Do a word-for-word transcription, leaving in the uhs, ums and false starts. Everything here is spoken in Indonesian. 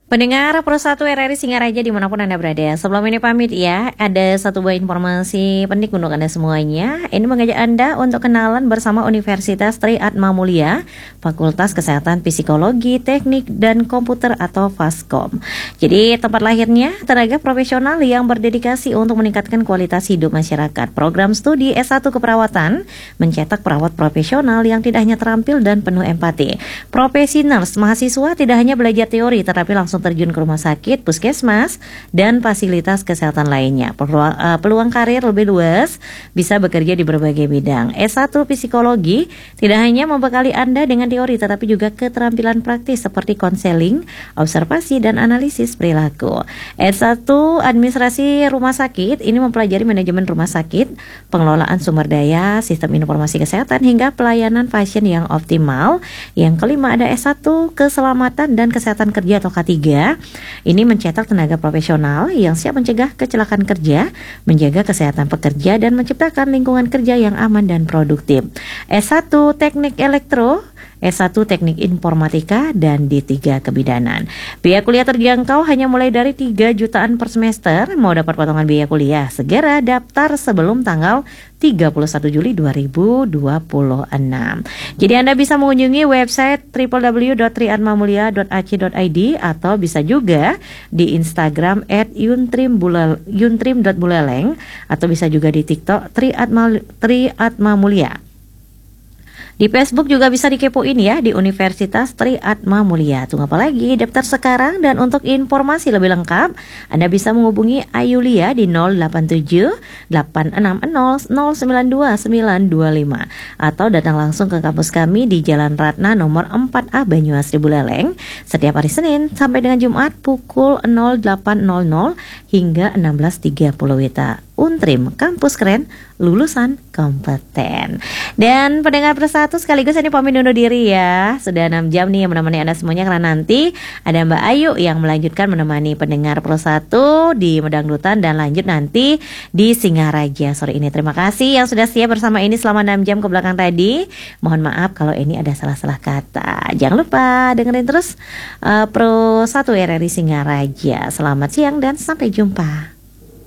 Pendengar Pro satu R R I Singaraja dimanapun Anda berada. Sebelum ini pamit ya, ada satu buah informasi penting untuk Anda semuanya. Ini mengajak Anda untuk kenalan bersama Universitas Tri Atma Mulia, Fakultas Kesehatan Psikologi, Teknik, dan Komputer atau Faskom. Jadi tempat lahirnya tenaga profesional yang berdedikasi untuk meningkatkan kualitas hidup masyarakat. Program studi S satu Keperawatan mencetak perawat profesional yang tidak hanya terampil dan penuh empati. Profesi nurse, mahasiswa tidak hanya belajar teori tetapi langsung terjun ke rumah sakit, puskesmas, dan fasilitas kesehatan lainnya. Peluang, uh, peluang karir lebih luas, bisa bekerja di berbagai bidang. S satu Psikologi tidak hanya membekali Anda dengan teori, tetapi juga keterampilan praktis seperti konseling, observasi, dan analisis perilaku. S satu Administrasi Rumah Sakit, ini mempelajari manajemen rumah sakit, pengelolaan sumber daya, sistem informasi kesehatan, hingga pelayanan pasien yang optimal. Yang kelima ada S satu Keselamatan dan Kesehatan Kerja atau K tiga. Ini mencetak tenaga profesional yang siap mencegah kecelakaan kerja, menjaga kesehatan pekerja, dan menciptakan lingkungan kerja yang aman dan produktif. S satu Teknik Elektro, S satu Teknik Informatika, dan D tiga Kebidanan. Biaya kuliah terjangkau hanya mulai dari tiga jutaan per semester. Mau dapat potongan biaya kuliah? Segera daftar sebelum tanggal tiga puluh satu Juli dua ribu dua puluh enam. Jadi Anda bisa mengunjungi website w w w dot triatmamulia dot a c dot i d atau bisa juga di Instagram at yuntrim dot buleleng atau bisa juga di TikTok Triatma, Triatmamulia. Di Facebook juga bisa dikepoin ya, di Universitas Tri Atma Mulia. Tunggu apa lagi? Daftar sekarang. Dan untuk informasi lebih lengkap, Anda bisa menghubungi Ayulia di nol delapan tujuh delapan enam nol nol sembilan dua sembilan dua lima atau datang langsung ke kampus kami di Jalan Ratna nomor empat A Banyuasri Buleleng setiap hari Senin sampai dengan Jumat pukul nol delapan nol nol hingga enam belas tiga puluh Wita. Untrim, kampus keren, lulusan kompeten. Dan pendengar Persatu sekaligus ini pamit undur diri ya. Sudah enam jam nih yang menemani Anda semuanya, karena nanti ada Mbak Ayu yang melanjutkan menemani pendengar Persatu di Medangdutan dan lanjut nanti di Singaraja sore ini. Terima kasih yang sudah siap bersama ini selama enam jam ke belakang tadi. Mohon maaf kalau ini ada salah-salah kata. Jangan lupa dengerin terus uh, Pro satu R R I Singaraja. Selamat siang dan sampai jumpa.